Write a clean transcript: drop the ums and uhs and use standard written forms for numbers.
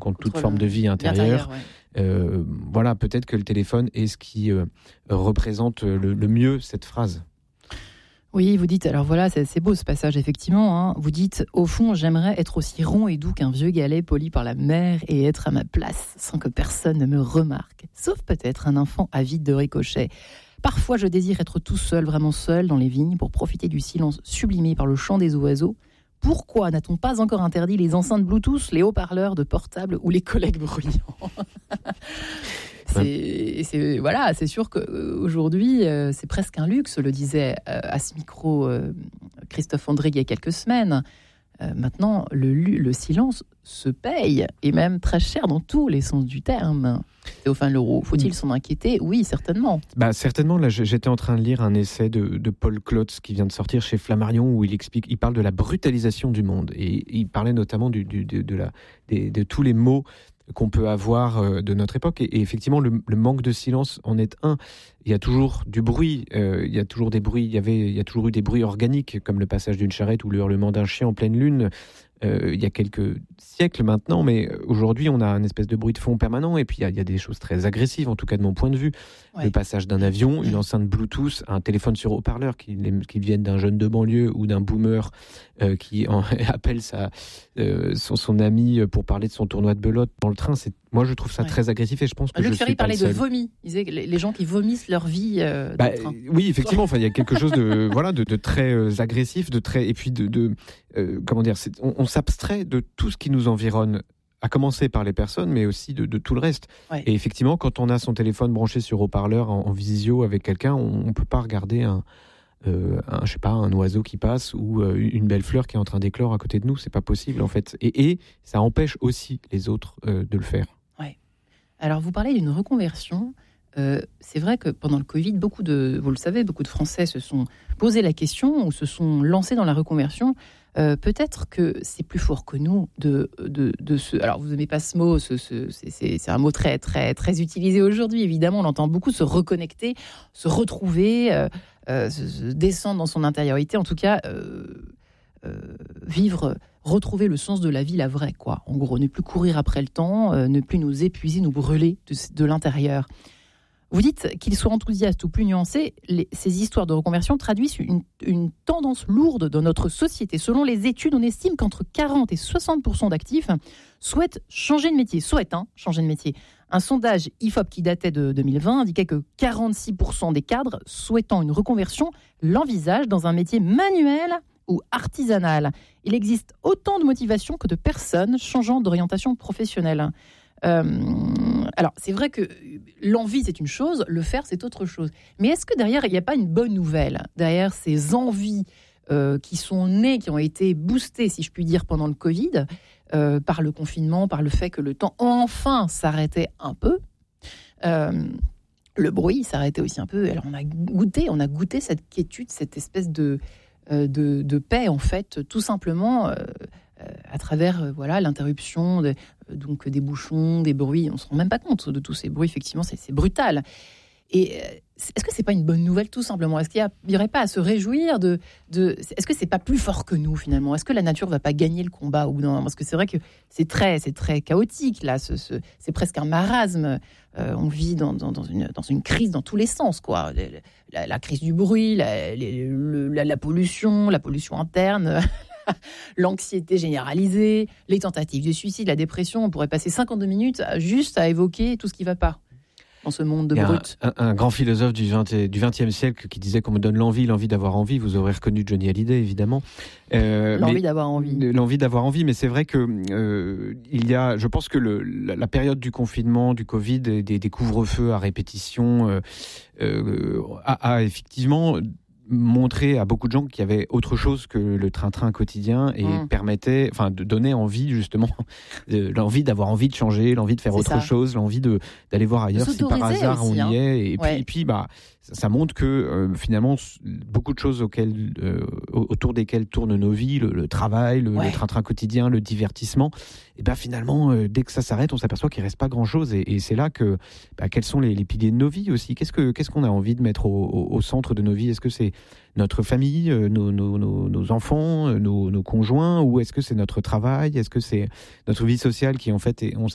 contre toute forme de vie intérieure. Voilà, peut-être que le téléphone est ce qui représente le mieux cette phrase. Oui, vous dites, alors voilà, c'est beau ce passage, effectivement. Vous dites, au fond, j'aimerais être aussi rond et doux qu'un vieux galet poli par la mer et être à ma place sans que personne ne me remarque. Sauf peut-être un enfant avide de ricochets. Parfois, je désire être tout seul, vraiment seul, dans les vignes, pour profiter du silence sublimé par le chant des oiseaux. Pourquoi n'a-t-on pas encore interdit les enceintes Bluetooth, les haut-parleurs de portable ou les collègues bruyants ? C'est sûr qu'aujourd'hui, c'est presque un luxe, le disait à ce micro Christophe André il y a quelques semaines. Maintenant, le silence se paye, et même très cher dans tous les sens du terme. Théophane Leroux, faut-il s'en inquiéter ? Oui, certainement. Certainement, là, j'étais en train de lire un essai de Paul Klotz qui vient de sortir chez Flammarion, où il parle de la brutalisation du monde, et il parlait notamment de tous les mots qu'on peut avoir de notre époque, et effectivement le manque de silence en est un. Il y a toujours du bruit, il y a toujours des bruits, il y a toujours eu des bruits organiques comme le passage d'une charrette ou le hurlement d'un chien en pleine lune. Il y a quelques siècles maintenant, mais aujourd'hui on a une espèce de bruit de fond permanent, et puis il y a des choses très agressives, en tout cas de mon point de vue. Le passage d'un avion, une enceinte Bluetooth, un téléphone sur haut-parleur qui vienne d'un jeune de banlieue ou d'un boomer qui appelle son ami pour parler de son tournoi de belote dans le train. Moi je trouve ça très agressif, et je pense que Luc je Ferry suis pas le seul. parlait de vomi. Il disait que les gens qui vomissent leur vie dans le train. Oui, effectivement, il y a quelque chose de très agressif, et puis comment dire, on s'abstrait de tout ce qui nous environne, à commencer par les personnes, mais aussi de tout le reste. Et effectivement, quand on a son téléphone branché sur haut-parleur en visio avec quelqu'un, on peut pas regarder un oiseau qui passe ou une belle fleur qui est en train d'éclore à côté de nous. C'est pas possible, en fait. Et ça empêche aussi les autres de le faire. Alors, vous parlez d'une reconversion. C'est vrai que pendant le Covid, vous le savez, beaucoup de Français se sont posé la question ou se sont lancés dans la reconversion. Peut-être que c'est plus fort que nous de ce. Alors, vous n'aimez pas ce mot, c'est un mot très, très, très utilisé aujourd'hui. Évidemment, on l'entend beaucoup, se reconnecter, se retrouver, se descendre dans son intériorité. En tout cas, retrouver le sens de la vie, la vraie, quoi. En gros, ne plus courir après le temps, ne plus nous épuiser, nous brûler de l'intérieur. Vous dites qu'il soit enthousiaste ou plus nuancé, ces histoires de reconversion traduisent une tendance lourde dans notre société. Selon les études, on estime qu'entre 40 et 60% d'actifs souhaitent changer de métier. Changer de métier. Un sondage IFOP qui datait de 2020 indiquait que 46% des cadres souhaitant une reconversion l'envisagent dans un métier manuel ou artisanal. Il existe autant de motivations que de personnes changeant d'orientation professionnelle. Alors, c'est vrai que l'envie, c'est une chose, le faire, c'est autre chose. Mais est-ce que derrière, il n'y a pas une bonne nouvelle ? Derrière ces envies qui sont nées, qui ont été boostées, si je puis dire, pendant le Covid, par le confinement, par le fait que le temps enfin s'arrêtait un peu, le bruit s'arrêtait aussi un peu. Alors, on a goûté cette quiétude, cette espèce de paix, en fait, tout simplement à travers l'interruption donc des bouchons, des bruits. On ne se rend même pas compte de tous ces bruits, effectivement, c'est brutal. Et est-ce que c'est pas une bonne nouvelle, tout simplement ? Est-ce qu'il n'y aurait pas à se réjouir est-ce que c'est pas plus fort que nous, finalement ? Est-ce que la nature va pas gagner le combat ou non ? Parce que c'est vrai que c'est très chaotique, là. C'est presque un marasme. On vit dans une crise dans tous les sens, quoi. La crise du bruit, la pollution interne, l'anxiété généralisée, les tentatives de suicide, la dépression. On pourrait passer 52 minutes juste à évoquer tout ce qui ne va pas dans ce monde de brut. Un grand philosophe du XXe siècle qui disait qu'on me donne l'envie d'avoir envie. Vous aurez reconnu Johnny Hallyday, évidemment. L'envie d'avoir envie. L'envie d'avoir envie, mais c'est vrai que je pense que la période du confinement, du Covid, des couvre-feux à répétition a effectivement montrer à beaucoup de gens qu'il y avait autre chose que le train-train quotidien et permettait, de donner envie, justement, l'envie d'avoir envie de changer, l'envie de faire autre chose, l'envie d'aller voir ailleurs si par hasard aussi, on y est. Et puis, ça montre que finalement, beaucoup de choses autour desquelles tournent nos vies, le travail, le train-train quotidien, le divertissement, et finalement, dès que ça s'arrête, on s'aperçoit qu'il ne reste pas grand-chose. Et c'est là que, quels sont les piliers de nos vies aussi ? Qu'est-ce qu'on a envie de mettre au centre de nos vies ? Est-ce que c'est notre famille, nos enfants, nos conjoints, ou est-ce que c'est notre travail ? Est-ce que c'est notre vie sociale qui, en fait,